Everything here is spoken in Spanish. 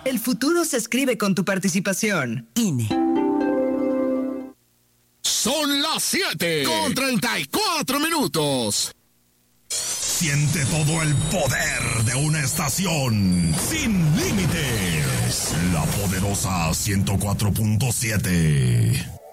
El futuro se escribe con tu participación. INE. Son las 7:34. Siente todo el poder de una estación sin límites. La poderosa 104.7.